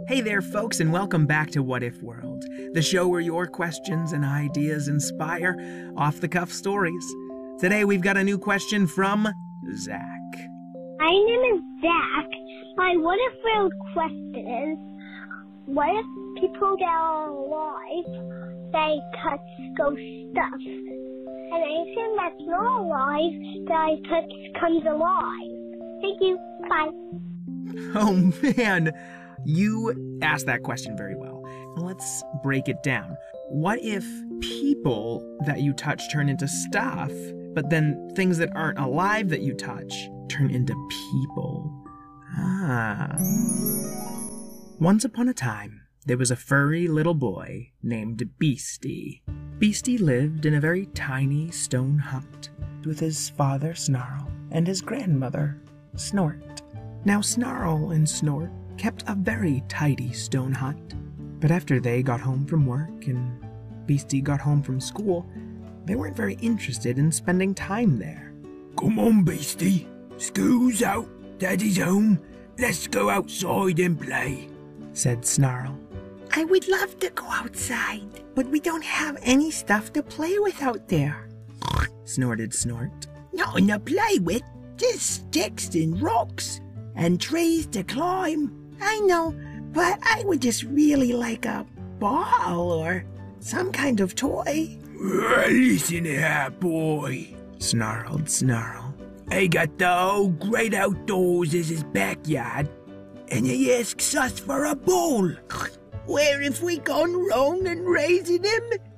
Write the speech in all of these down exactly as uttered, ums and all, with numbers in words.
Hey there, folks, and welcome back to What If World, the show where your questions and ideas inspire off-the-cuff stories. Today we've got a new question from Zach. My name is Zach. My What If World question is, what if people that are alive, they touch ghost stuff? And anything that's not alive, that I touch comes alive. Thank you. Bye. Oh, man. You asked that question very well. Let's break it down. What if people that you touch turn into stuff, but then things that aren't alive that you touch turn into people? Ah. Once upon a time, there was a furry little boy named Beastie. Beastie lived in a very tiny stone hut with his father Snarl and his grandmother Snort. Now Snarl and Snort kept a very tidy stone hut, but after they got home from work and Beastie got home from school, they weren't very interested in spending time there. Come on, Beastie. School's out, Daddy's home. Let's go outside and play, said Snarl. I would love to go outside, but we don't have any stuff to play with out there, snorted Snort. Nothing to play with, just sticks and rocks and trees to climb. I know, but I would just really like a ball or some kind of toy. Listen here, boy, snarled Snarl. I got the whole great outdoors as his backyard, and he asks us for a ball. Where have we gone wrong in raising him?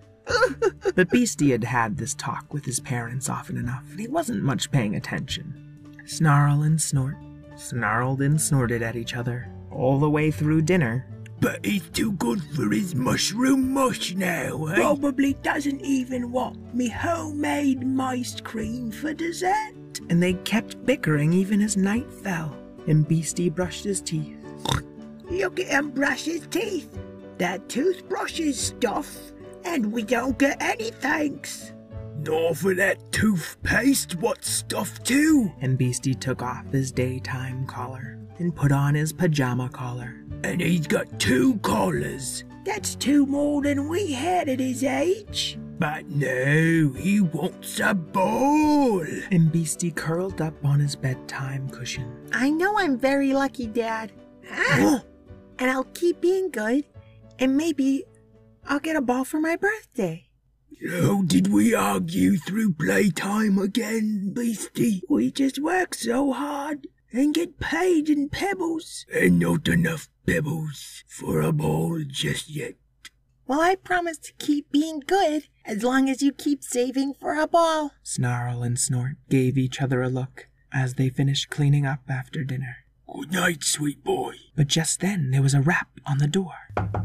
But Beastie had had this talk with his parents often enough, and he wasn't much paying attention. Snarl and Snort snarled and snorted at each other all the way through dinner. But he's too good for his mushroom mush now, eh? Probably doesn't even want me homemade mice cream for dessert. And they kept bickering even as night fell, and Beastie brushed his teeth. Look at him brush his teeth. That toothbrush is stuff, and we don't get any thanks. Nor for that toothpaste, what's stuff too? And Beastie took off his daytime collar and put on his pajama collar. And he's got two collars. That's two more than we had at his age. But no, he wants a ball. And Beastie curled up on his bedtime cushion. I know I'm very lucky, Dad. Ah, and I'll keep being good, and maybe I'll get a ball for my birthday. So did we argue through playtime again, Beastie? We just work so hard and get paid in pebbles. And not enough pebbles for a ball just yet. Well, I promise to keep being good as long as you keep saving for a ball. Snarl and Snort gave each other a look as they finished cleaning up after dinner. Good night, sweet boy. But just then there was a rap on the door.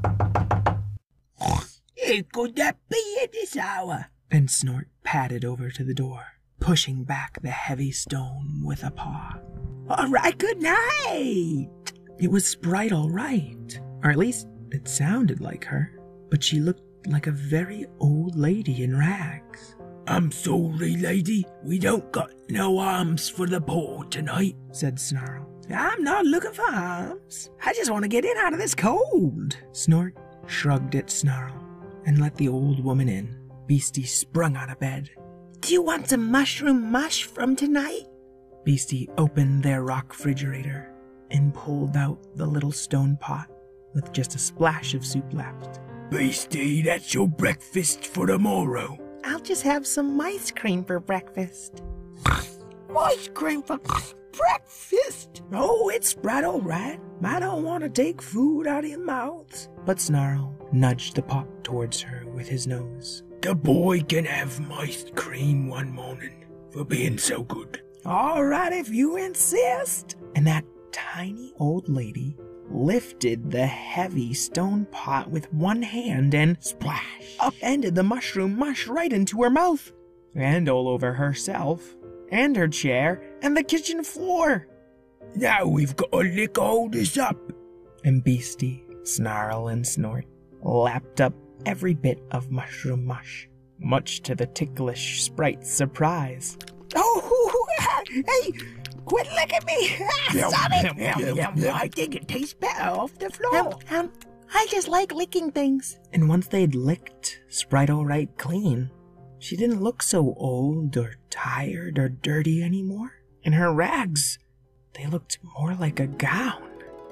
Who could that be at this hour? And Snort padded over to the door, pushing back the heavy stone with a paw. All right, good night. It was Sprite, all right. Or at least it sounded like her. But she looked like a very old lady in rags. I'm sorry, lady. We don't got no arms for the ball tonight, said Snarl. I'm not looking for arms. I just want to get in out of this cold. Snort shrugged at Snarl and let the old woman in. Beastie sprung out of bed. Do you want some mushroom mush from tonight? Beastie opened their rock refrigerator and pulled out the little stone pot with just a splash of soup left. Beastie, that's your breakfast for tomorrow. I'll just have some mice cream for breakfast. Mice cream for breakfast? Oh, it's right, all right. I don't want to take food out of your mouths. But Snarl nudged the pot towards her with his nose. The boy can have mice cream one morning for being so good. All right, if you insist. And that tiny old lady lifted the heavy stone pot with one hand and splash, upended the mushroom mush right into her mouth, and all over herself, and her chair, and the kitchen floor. Now we've got to lick all this up. And Beastie, Snarl, and Snort lapped up every bit of mushroom mush, much to the ticklish Sprite's surprise. Oh, hey, quit licking me. Stop it. I think it tastes better off the floor. Um, um, I just like licking things. And once they'd licked Sprite right clean, she didn't look so old or tired or dirty anymore. And her rags, they looked more like a gown.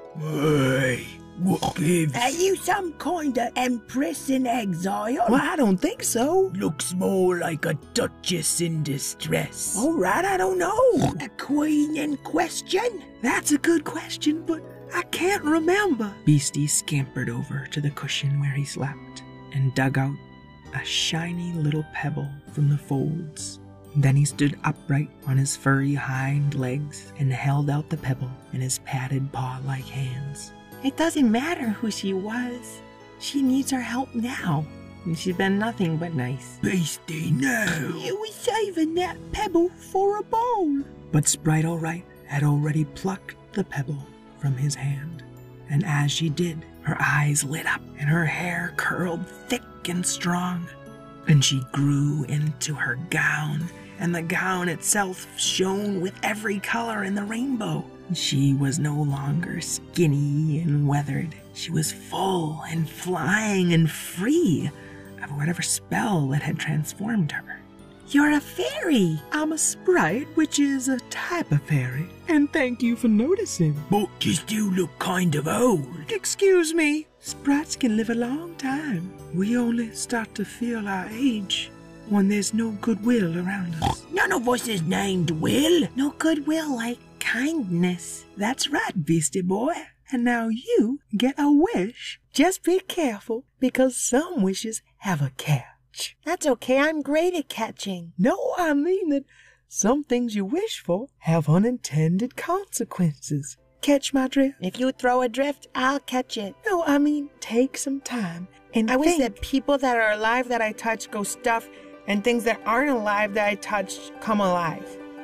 Hey, what gives? Are you some kind of empress in exile? Well, I don't think so. Looks more like a duchess in distress. All right, I don't know. A queen in question? That's a good question, but I can't remember. Beastie scampered over to the cushion where he slept and dug out a shiny little pebble from the folds. Then he stood upright on his furry hind legs and held out the pebble in his padded paw-like hands. It doesn't matter who she was. She needs our help now. And she's been nothing but nice. Beastie, no. You were saving that pebble for a bowl. But Sprite Alright had already plucked the pebble from his hand. And as she did, her eyes lit up and her hair curled thick and strong. And she grew into her gown, and the gown itself shone with every color in the rainbow. She was no longer skinny and weathered. She was full and flying and free of whatever spell that had transformed her. You're a fairy. I'm a sprite, which is a type of fairy, and thank you for noticing. But you still look kind of old. Excuse me. Sprites can live a long time. We only start to feel our age when there's no goodwill around us. None of us is named Will. No goodwill like kindness. That's right, Beastie Boy. And now you get a wish. Just be careful, because some wishes have a catch. That's okay, I'm great at catching. No, I mean that some things you wish for have unintended consequences. Catch my drift? If you throw a drift, I'll catch it. No, I mean take some time and I think. wish that people that are alive that I touch go stuff, and things that aren't alive that I touch come alive.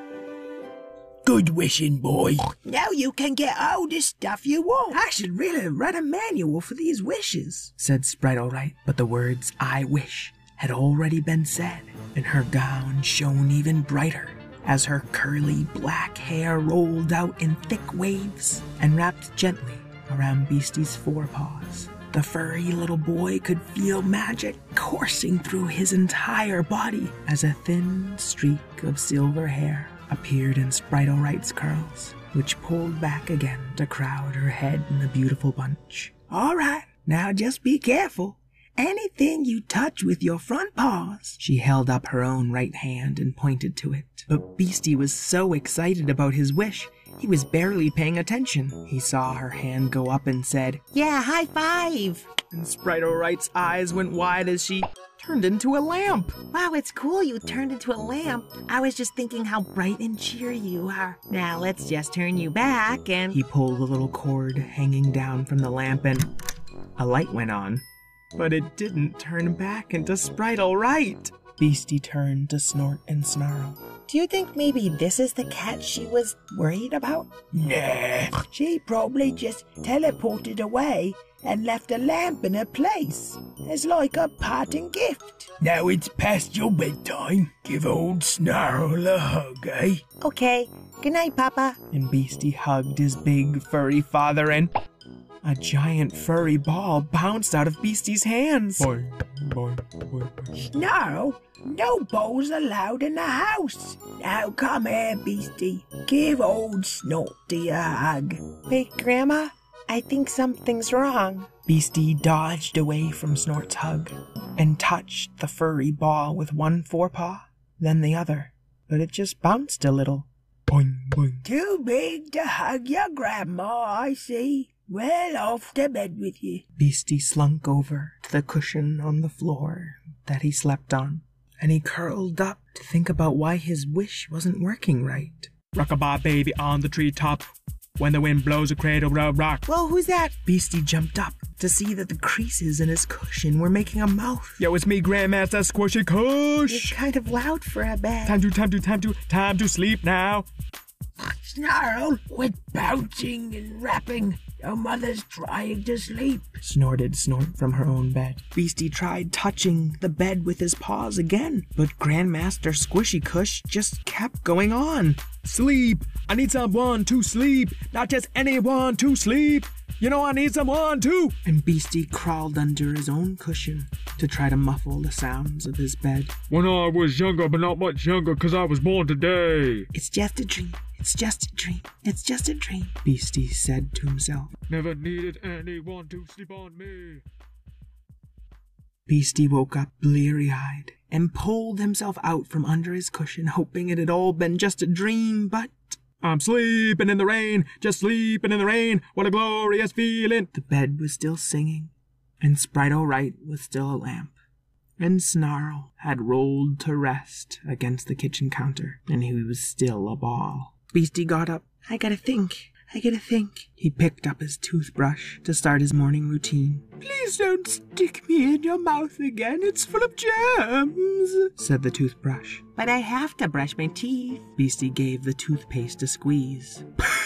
Good wishing, boy. Now you can get all the stuff you want. I should really write a manual for these wishes, said Sprite Alright. But the words I wish had already been said, and her gown shone even brighter as her curly black hair rolled out in thick waves and wrapped gently around Beastie's forepaws. The furry little boy could feel magic coursing through his entire body as a thin streak of silver hair appeared in Sprite Alright's curls, which pulled back again to crowd her head in a beautiful bunch. All right, now just be careful. Anything you touch with your front paws. She held up her own right hand and pointed to it. But Beastie was so excited about his wish, he was barely paying attention. He saw her hand go up and said, Yeah, high five. And Sprite Alright's eyes went wide as she turned into a lamp. Wow, it's cool you turned into a lamp. I was just thinking how bright and cheery you are. Now let's just turn you back and... He pulled the little cord hanging down from the lamp and a light went on. But it didn't turn back into Sprite Alright. Beastie turned to snort and snarl. Do you think maybe this is the cat she was worried about? Nah. She probably just teleported away and left a lamp in her place. It's like a parting gift. Now it's past your bedtime. Give old Snarl a hug, eh? Okay. Good night, Papa. And Beastie hugged his big furry father and a giant furry ball bounced out of Beastie's hands. Boy, boy, boy, boy. Snarl, no balls allowed in the house. Now come here, Beastie. Give old Snorty a hug. Wait, Grandma, I think something's wrong. Beastie dodged away from Snort's hug and touched the furry ball with one forepaw, then the other, but it just bounced a little. Boing, boing. Too big to hug your grandma, I see. Well, off to bed with you. Beastie slunk over to the cushion on the floor that he slept on, and he curled up to think about why his wish wasn't working right. Rock-a-bye baby on the treetop, when the wind blows a cradle will rock. Whoa, who's that? Beastie jumped up to see that the creases in his cushion were making a mouth. Yo, it's me, Grandmaster Squishy Cush. It's kind of loud for a bed. Time to, time to, time to, time to sleep now. Snarl, quit bouncing and rapping. Your mother's trying to sleep, snorted Snort from her own bed. Beastie tried touching the bed with his paws again, but Grandmaster Squishy Cush just kept going on. Sleep! I need someone to sleep! Not just anyone to sleep! You know I need someone too! And Beastie crawled under his own cushion to try to muffle the sounds of his bed. When I was younger, but not much younger, because I was born today. It's just a dream. It's just a dream. It's just a dream, Beastie said to himself. Never needed anyone to sleep on me. Beastie woke up bleary-eyed and pulled himself out from under his cushion, hoping it had all been just a dream, but... I'm sleeping in the rain, just sleeping in the rain, what a glorious feeling. The bed was still singing, and Sprite-O-Right was still a lamp, and Snarl had rolled to rest against the kitchen counter, and he was still a ball. Beastie got up. I gotta think. I gotta think. He picked up his toothbrush to start his morning routine. Please don't stick me in your mouth again. It's full of germs, said the toothbrush. But I have to brush my teeth. Beastie gave the toothpaste a squeeze.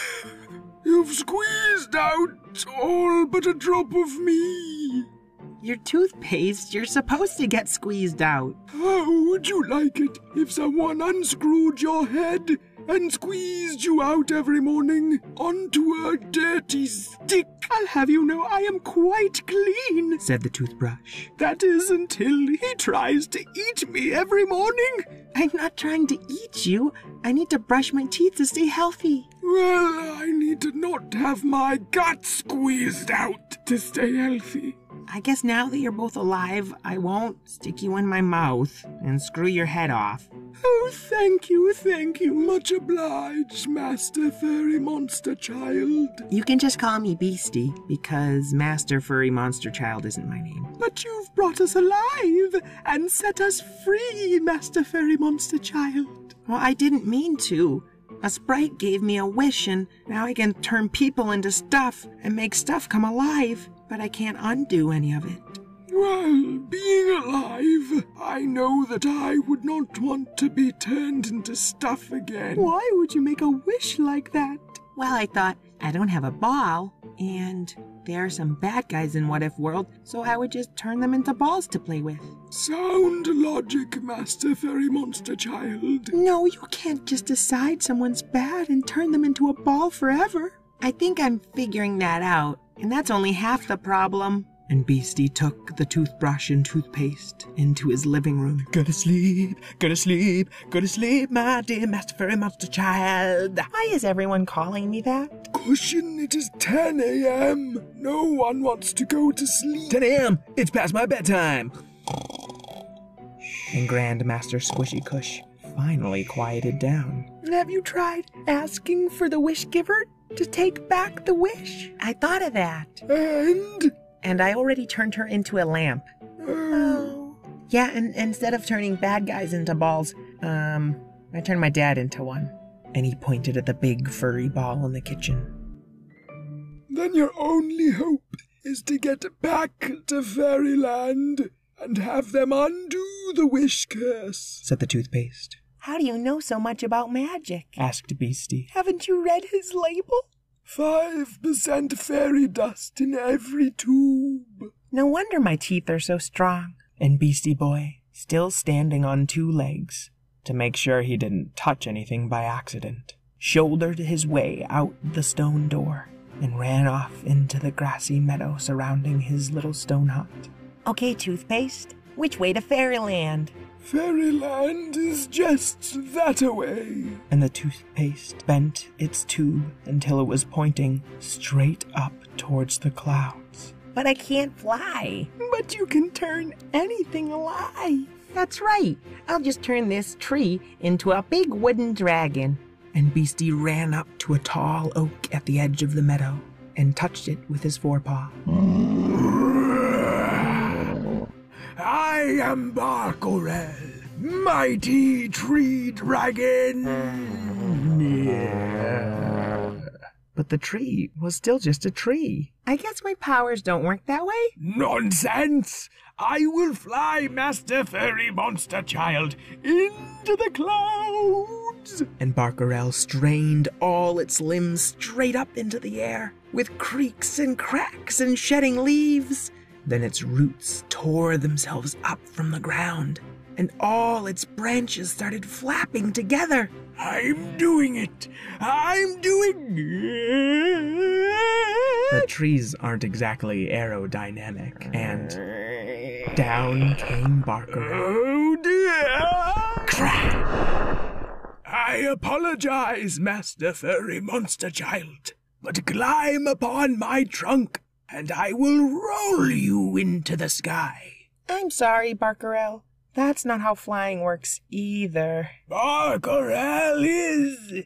You've squeezed out all but a drop of me. Your toothpaste, you're supposed to get squeezed out. How would you like it if someone unscrewed your head and squeezed you out every morning onto a dirty stick? I'll have you know I am quite clean, said the toothbrush. That is until he tries to eat me every morning. I'm not trying to eat you. I need to brush my teeth to stay healthy. Well, I need to not have my guts squeezed out to stay healthy. I guess now that you're both alive, I won't stick you in my mouth and screw your head off. Oh, thank you, thank you. Much obliged, Master Furry Monster Child. You can just call me Beastie, because Master Furry Monster Child isn't my name. But you've brought us alive and set us free, Master Furry Monster Child. Well, I didn't mean to. A sprite gave me a wish, and now I can turn people into stuff and make stuff come alive. But I can't undo any of it. Well, being alive, I know that I would not want to be turned into stuff again. Why would you make a wish like that? Well, I thought, I don't have a ball, and there are some bad guys in What If World, so I would just turn them into balls to play with. Sound logic, Master Furry Monster Child. No, you can't just decide someone's bad and turn them into a ball forever. I think I'm figuring that out. And that's only half the problem. And Beastie took the toothbrush and toothpaste into his living room. Go to sleep, go to sleep, go to sleep, my dear Master Furry Monster Child. Why is everyone calling me that? Cushion, it is ten a.m. No one wants to go to sleep. ten a.m. It's past my bedtime. And Grandmaster Squishy Cush finally quieted down. Have you tried asking for the wish giver to take back the wish? I thought of that. And? And I already turned her into a lamp. Oh. Yeah, and instead of turning bad guys into balls, um, I turned my dad into one. And he pointed at the big furry ball in the kitchen. Then your only hope is to get back to Fairyland and have them undo the wish curse, said the toothpaste. How do you know so much about magic? Asked Beastie. Haven't you read his label? Five percent fairy dust in every tube. No wonder my teeth are so strong. And Beastie Boy, still standing on two legs, to make sure he didn't touch anything by accident, shouldered his way out the stone door and ran off into the grassy meadow surrounding his little stone hut. Okay, toothpaste, which way to Fairyland? Fairyland is just that away. And the toothpaste bent its tube until it was pointing straight up towards the clouds. But I can't fly. But you can turn anything alive. That's right. I'll just turn this tree into a big wooden dragon. And Beastie ran up to a tall oak at the edge of the meadow and touched it with his forepaw. I am Barkorel, mighty tree dragon. But the tree was still just a tree. I guess my powers don't work that way. Nonsense! I will fly, Master Furry Monster Child, into the clouds. And Barkorel strained all its limbs straight up into the air with creaks and cracks and shedding leaves. Then its roots tore themselves up from the ground, and all its branches started flapping together. I'm doing it! I'm doing it! The trees aren't exactly aerodynamic, and down came Barker. Oh dear! Crack! I apologize, Master Furry Monster Child, but climb upon my trunk, and I will roll you into the sky. I'm sorry, Barkerel. That's not how flying works either. Barkerel is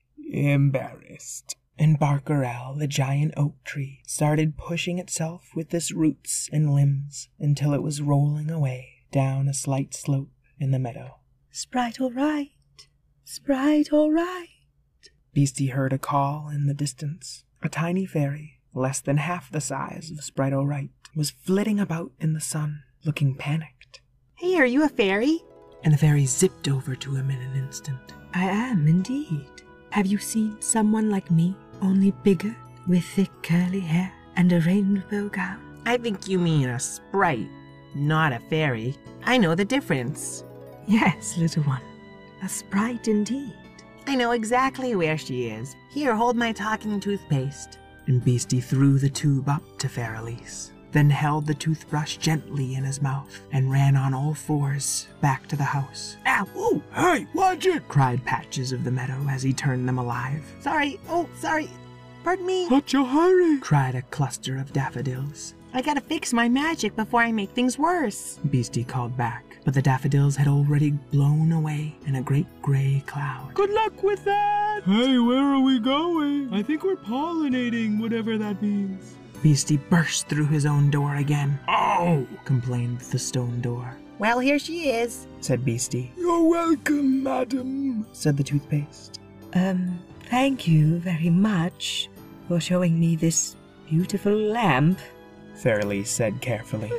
embarrassed. And Barkerel, the giant oak tree, started pushing itself with its roots and limbs until it was rolling away down a slight slope in the meadow. Sprite all right, Sprite all right. Beastie heard a call in the distance. A tiny fairy, less than half the size of Sprite all right, was flitting about in the sun, looking panicked. Hey, are you a fairy? And the fairy zipped over to him in an instant. I am indeed. Have you seen someone like me, only bigger, with thick curly hair and a rainbow gown? I think you mean a sprite, not a fairy. I know the difference. Yes, little one. A sprite indeed. I know exactly where she is. Here, hold my talking toothpaste. And Beastie threw the tube up to Fairelise, then held the toothbrush gently in his mouth and ran on all fours back to the house. Ow! Oh, hey, watch it! Cried Patches of the Meadow as he turned them alive. Sorry, oh, sorry. Pardon me. What's your hurry? Cried a cluster of daffodils. I gotta fix my magic before I make things worse. Beastie called back, but the daffodils had already blown away in a great gray cloud. Good luck with that! Hey, where are we going? I think we're pollinating, whatever that means. Beastie burst through his own door again. Oh! Complained the stone door. Well, here she is, said Beastie. You're welcome, madam, said the toothpaste. Um, thank you very much for showing me this beautiful lamp, Fairelise said carefully.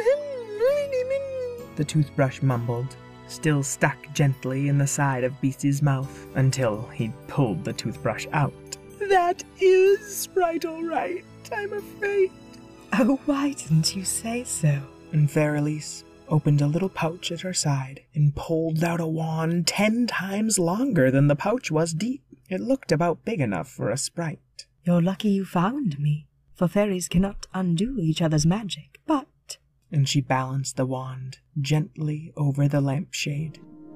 The toothbrush mumbled, still stuck gently in the side of Beastie's mouth, until he pulled the toothbrush out. That is Sprite all right, I'm afraid. Oh, why didn't you say so? And Fairelise opened a little pouch at her side and pulled out a wand ten times longer than the pouch was deep. It looked about big enough for a sprite. You're lucky you found me, for fairies cannot undo each other's magic, but... And she balanced the wand gently over the lampshade.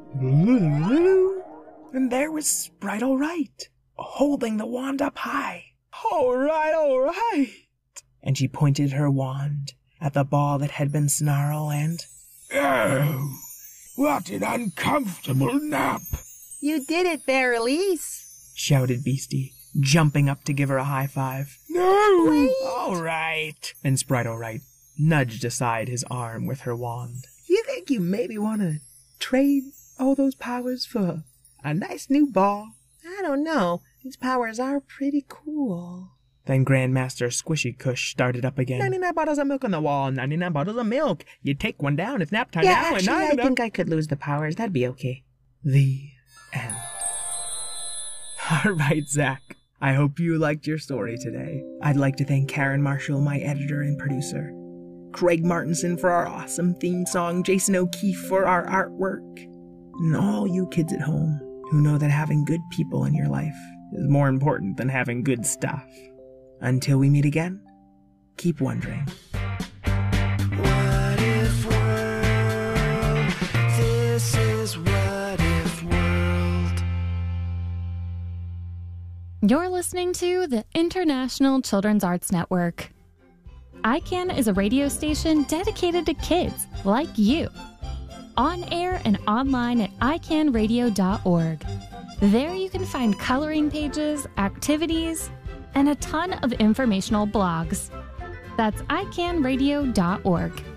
And there was Sprite all right, holding the wand up high. All right, all right. And she pointed her wand at the ball that had been Snarl and... Oh, what an uncomfortable nap. You did it, Fairelise, shouted Beastie, jumping up to give her a high five. No! Wait. All right. And Sprite all right nudged aside his arm with her wand. You think you maybe want to trade all those powers for a nice new ball? I don't know. These powers are pretty cool. Then Grandmaster Squishy Cush started up again. ninety-nine bottles of milk on the wall, ninety-nine bottles of milk. You take one down, it's nap time yeah, now. actually, and I think I could lose the powers. That'd be okay. The end. All right, Zach. I hope you liked your story today. I'd like to thank Karen Marshall, my editor and producer, Craig Martinson for our awesome theme song, Jason O'Keefe for our artwork, and all you kids at home who know that having good people in your life is more important than having good stuff. Until we meet again, keep wondering. What if world? This is What If World. You're listening to the International Children's Arts Network. I CAN is a radio station dedicated to kids like you. On air and online at i can radio dot org. There you can find coloring pages, activities, and a ton of informational blogs. That's i can radio dot org.